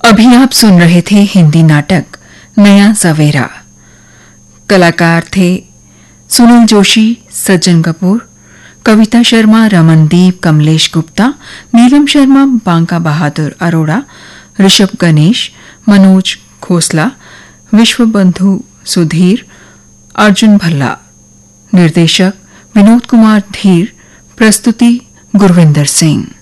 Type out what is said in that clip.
अभी आप सुन रहे थे हिंदी नाटक नया सवेरा। कलाकार थे सुनील जोशी, सज्जन कपूर, कविता शर्मा, रमनदीप, कमलेश गुप्ता, नीलम शर्मा, बांका बहादुर अरोड़ा, ऋषभ गणेश, मनोज खोसला, विश्वबंधु सुधीर, अर्जुन भल्ला। निर्देशक विनोद कुमार धीर। प्रस्तुति गुरविंदर सिंह।